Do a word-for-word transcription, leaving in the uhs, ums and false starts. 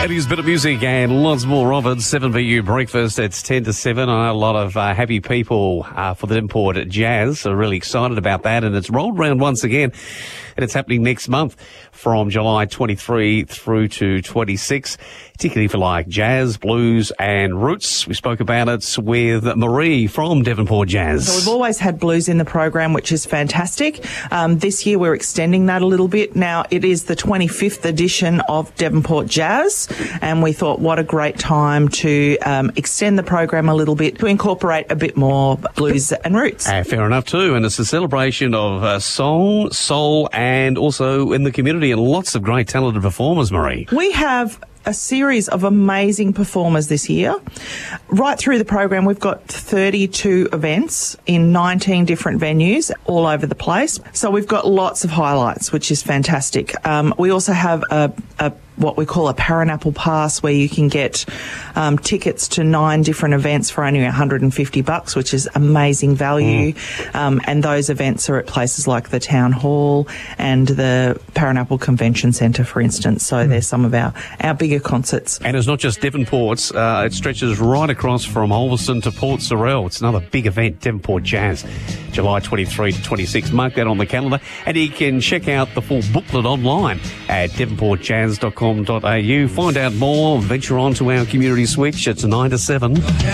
eighties bit of music and lots more of it. seven B U breakfast. It's ten to seven. I know a lot of uh, happy people uh, for the Devonport Jazz are really excited about that, and it's rolled round once again, and it's happening next month from July twenty-third through to twenty-sixth, particularly if you like jazz, blues and roots. We spoke about it with Marie from Devonport Jazz. So we've always had blues in the program, which is fantastic. Um, this year we're extending that a little bit. Now it is the twenty-fifth edition of Devonport Jazz, and we thought what a great time to um, extend the program a little bit to incorporate a bit more blues and roots. Uh, fair enough too, and it's a celebration of uh, song, soul and also in the community, and lots of great talented performers, Marie. We have a series of amazing performers this year. Right through the program, we've got thirty-two events in nineteen different venues all over the place. So we've got lots of highlights, which is fantastic. Um, we also have a, a what we call a Paranapple Pass, where you can get um, tickets to nine different events for only one hundred fifty bucks, which is amazing value. Mm. Um, and those events are at places like the Town Hall and the Paranapple Convention Centre, for instance. So mm. there's some of our, our bigger concerts. And it's not just Devonport's, uh, it stretches right across from Holverston to Port Sorell. It's another big event, Devonport Jazz, July twenty-third to twenty-sixth. Mark that on the calendar. And you can check out the full booklet online at devonport jazz dot com dot a u. Find out more, venture on to our community switch. It's nine to seven.